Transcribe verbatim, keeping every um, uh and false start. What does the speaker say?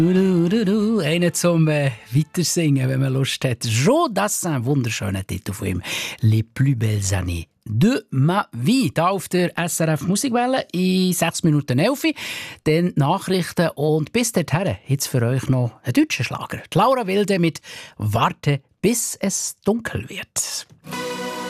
Du, du, du, du. Einer zum äh, Weitersingen, wenn man Lust hat. Joe Dassin, wunderschöner Titel von ihm. Les plus belles années de ma vie. Hier auf der S R F Musikwelle in sechs Minuten elf. Dann Nachrichten und bis dorthin jetzt für euch noch ein deutscher Schlager. Die Laura Wilde mit «Warte, bis es dunkel wird».